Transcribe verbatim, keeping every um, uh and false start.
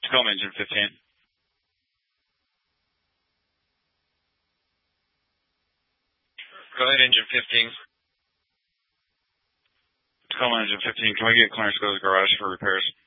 Tacoma engine fifteen. Go ahead, engine fifteen. Tacoma engine fifteen, can we get clearance to go to the garage for repairs?